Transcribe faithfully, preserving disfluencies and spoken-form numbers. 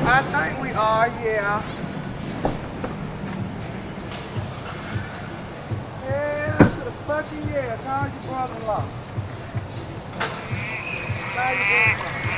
I think we are, yeah. Yeah, to the fucking yeah. Call your brother-in-law. Call your brother-in-law.